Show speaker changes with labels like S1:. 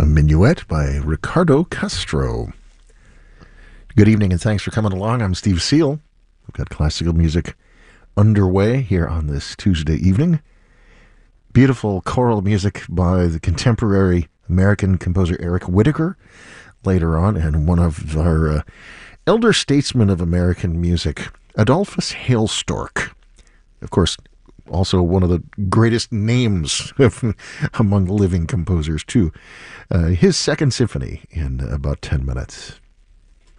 S1: A Minuet by Ricardo Castro. Good evening and thanks for coming along. I'm Steve Seal. We've got classical music underway here on this Tuesday evening. Beautiful choral music by the contemporary American composer Eric Whitacre later on, and one of our elder statesmen of American music, Adolphus Hailstork. Of course, also one of the greatest names among living composers, too. His second symphony in about 10 minutes.